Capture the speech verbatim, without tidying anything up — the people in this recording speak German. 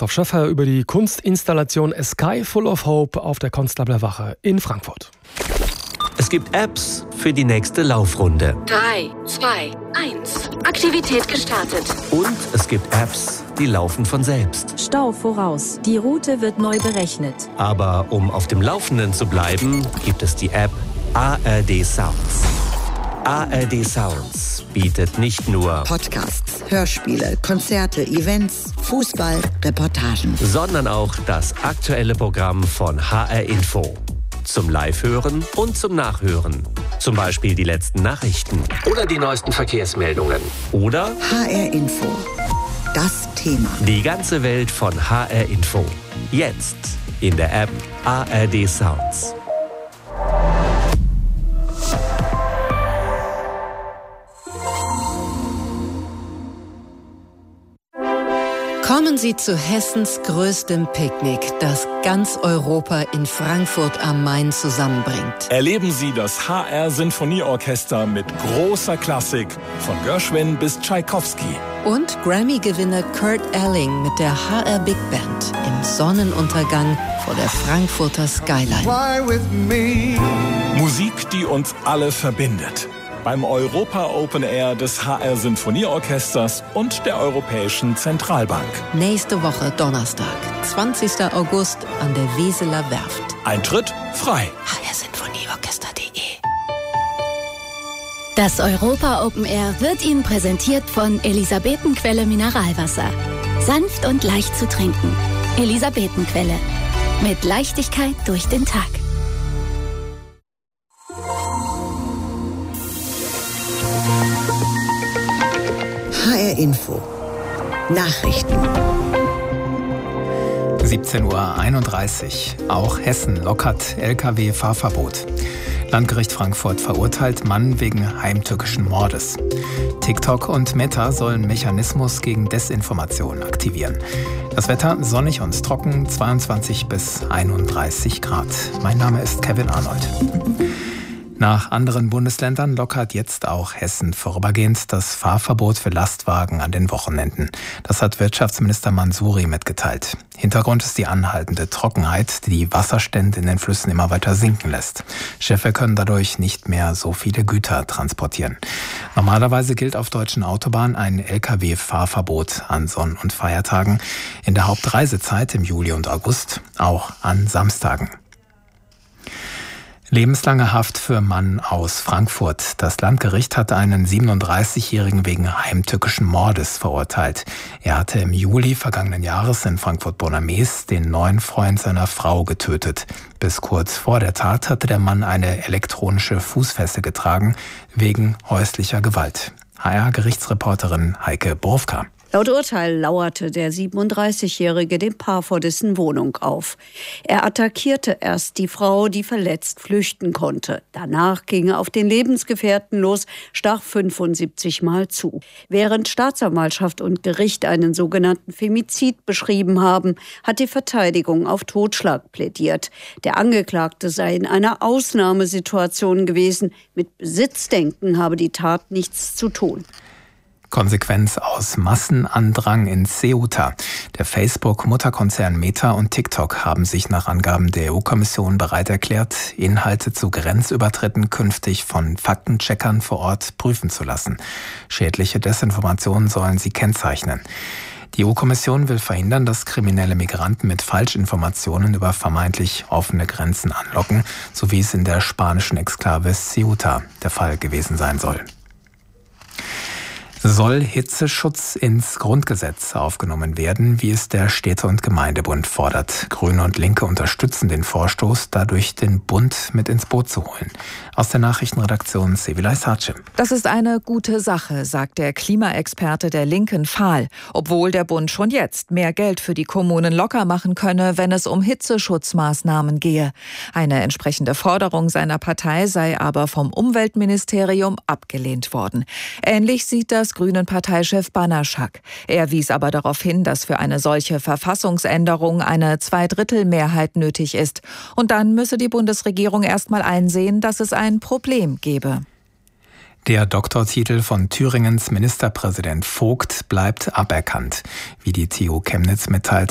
Christoph Schöffer über die Kunstinstallation A Sky Full of Hope auf der Konstabler Wache in Frankfurt. Es gibt Apps für die nächste Laufrunde. drei, zwei, eins. Aktivität gestartet. Und es gibt Apps, die laufen von selbst. Stau voraus. Die Route wird neu berechnet. Aber um auf dem Laufenden zu bleiben, gibt es die App A R D Sounds. A R D Sounds bietet nicht nur Podcasts, Hörspiele, Konzerte, Events, Fußball, Reportagen, sondern auch das aktuelle Programm von H R Info. Zum Live-Hören und zum Nachhören. Zum Beispiel die letzten Nachrichten oder die neuesten Verkehrsmeldungen. Oder H R Info. Das Thema. Die ganze Welt von H R Info. Jetzt in der App A R D Sounds. Kommen Sie zu Hessens größtem Picknick, das ganz Europa in Frankfurt am Main zusammenbringt. Erleben Sie das H R-Sinfonieorchester mit großer Klassik, von Gershwin bis Tschaikowski. Und Grammy-Gewinner Kurt Elling mit der H R Big Band im Sonnenuntergang vor der Frankfurter Skyline. Fly with me. Musik, die uns alle verbindet. Beim Europa Open Air des H R-Sinfonieorchesters und der Europäischen Zentralbank. Nächste Woche Donnerstag, zwanzigster August an der Weseler Werft. Eintritt frei. h r sinfonieorchester punkt de Das Europa Open Air wird Ihnen präsentiert von Elisabetenquelle Mineralwasser. Sanft und leicht zu trinken. Elisabetenquelle. Mit Leichtigkeit durch den Tag. H R Info. Nachrichten. siebzehn Uhr einunddreißig. Auch Hessen lockert L K W-Fahrverbot. Landgericht Frankfurt verurteilt Mann wegen heimtückischen Mordes. TikTok und Meta sollen Mechanismus gegen Desinformation aktivieren. Das Wetter sonnig und trocken, zweiundzwanzig bis einunddreißig Grad. Mein Name ist Kevin Arnold. Nach anderen Bundesländern lockert jetzt auch Hessen vorübergehend das Fahrverbot für Lastwagen an den Wochenenden. Das hat Wirtschaftsminister Mansouri mitgeteilt. Hintergrund ist die anhaltende Trockenheit, die die Wasserstände in den Flüssen immer weiter sinken lässt. Schiffe können dadurch nicht mehr so viele Güter transportieren. Normalerweise gilt auf deutschen Autobahnen ein L K W-Fahrverbot an Sonn- und Feiertagen, in der Hauptreisezeit im Juli und August, auch an Samstagen. Lebenslange Haft für Mann aus Frankfurt. Das Landgericht hatte einen siebenunddreißigjährigen wegen heimtückischen Mordes verurteilt. Er hatte im Juli vergangenen Jahres in Frankfurt-Bonnermees den neuen Freund seiner Frau getötet. Bis kurz vor der Tat hatte der Mann eine elektronische Fußfessel getragen wegen häuslicher Gewalt. H R-Gerichtsreporterin Heike Borfka. Laut Urteil lauerte der siebenunddreißigjährige dem Paar vor dessen Wohnung auf. Er attackierte erst die Frau, die verletzt flüchten konnte. Danach ging er auf den Lebensgefährten los, stach fünfundsiebzig Mal zu. Während Staatsanwaltschaft und Gericht einen sogenannten Femizid beschrieben haben, hat die Verteidigung auf Totschlag plädiert. Der Angeklagte sei in einer Ausnahmesituation gewesen. Mit Besitzdenken habe die Tat nichts zu tun. Konsequenz aus Massenandrang in Ceuta. Der Facebook-Mutterkonzern Meta und TikTok haben sich nach Angaben der E U-Kommission bereit erklärt, Inhalte zu Grenzübertritten künftig von Faktencheckern vor Ort prüfen zu lassen. Schädliche Desinformationen sollen sie kennzeichnen. Die E U-Kommission will verhindern, dass kriminelle Migranten mit Falschinformationen über vermeintlich offene Grenzen anlocken, so wie es in der spanischen Exklave Ceuta der Fall gewesen sein soll. Soll Hitzeschutz ins Grundgesetz aufgenommen werden, wie es der Städte- und Gemeindebund fordert. Grüne und Linke unterstützen den Vorstoß, dadurch den Bund mit ins Boot zu holen. Aus der Nachrichtenredaktion Sevilay Sarcem. Das ist eine gute Sache, sagt der Klimaexperte der Linken Fahl, obwohl der Bund schon jetzt mehr Geld für die Kommunen locker machen könne, wenn es um Hitzeschutzmaßnahmen gehe. Eine entsprechende Forderung seiner Partei sei aber vom Umweltministerium abgelehnt worden. Ähnlich sieht das Grünen-Parteichef Banaschak. Er wies aber darauf hin, dass für eine solche Verfassungsänderung eine Zweidrittelmehrheit nötig ist. Und dann müsse die Bundesregierung erst mal einsehen, dass es ein Problem gebe. Der Doktortitel von Thüringens Ministerpräsident Vogt bleibt aberkannt. Wie die T U Chemnitz mitteilt,